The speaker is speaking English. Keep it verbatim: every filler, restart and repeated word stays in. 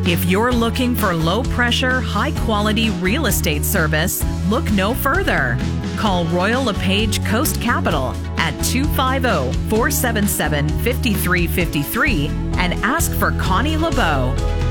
If you're looking for low-pressure, high-quality real estate service, look no further. Call Royal LePage Coast Capital at two five zero, four seven seven, five three five three and ask for Connie LeBeau.